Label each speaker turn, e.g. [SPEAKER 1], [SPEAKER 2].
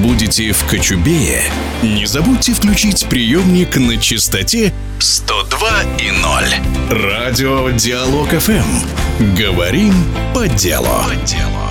[SPEAKER 1] будете в Кочубее, не забудьте включить приемник на частоте 102,0. Радио Диалог ФМ. Говорим по делу.